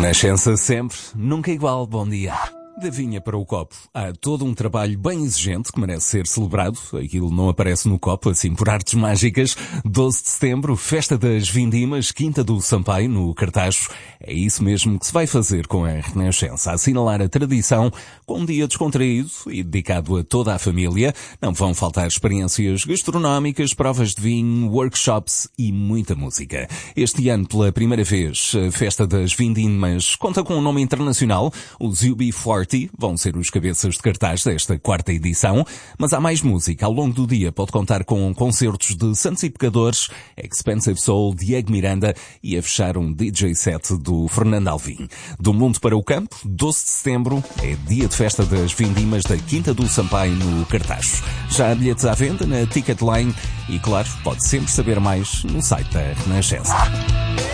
Renascença sempre, nunca igual, bom dia. Da vinha para o copo, há todo um trabalho bem exigente que merece ser celebrado. Aquilo não aparece no copo, assim por artes mágicas. 12 de setembro, Festa das Vindimas, Quinta do Sampaio, no Cartazes. É isso mesmo que se vai fazer com a Renascença, assinalar a tradição com um dia descontraído e dedicado a toda a família. Não vão faltar experiências gastronómicas, provas de vinho, workshops e muita música. Este ano, pela primeira vez, a Festa das Vindimas conta com um nome internacional, os UB40. Vão ser os cabeças de cartaz desta quarta edição, mas há mais música. Ao longo do dia pode contar com concertos de Santos e Pecadores, Expensive Soul, Diego Miranda e a fechar um DJ set do Fernando Alvim. Do mundo para o campo, 12 de setembro é dia de festa das vindimas da Quinta do Sampaio no Cartazes. Já há bilhetes à venda na Ticketline e, claro, pode sempre saber mais no site da Renascença.